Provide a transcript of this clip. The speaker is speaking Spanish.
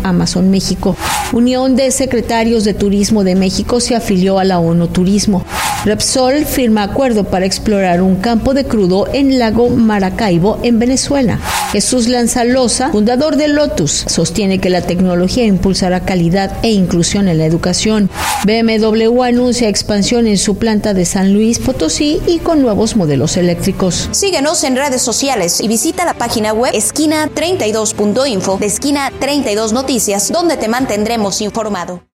Amazon México. Unión de Secretarios de Turismo de México se afilió a la ONU Turismo. Repsol firma acuerdo para explorar un campo de crudo en Lago Maracaibo, en Venezuela. Jesús Lanzalosa, fundador de Lotus, sostiene que la tecnología impulsará calidad e inclusión en la educación. BMW anuncia expansión en su planta de San Luis Potosí y con nuevos modelos eléctricos. Síguenos en redes sociales y visita la página web esquina32.info de Esquina 32 Noticias, donde te mantendremos informado.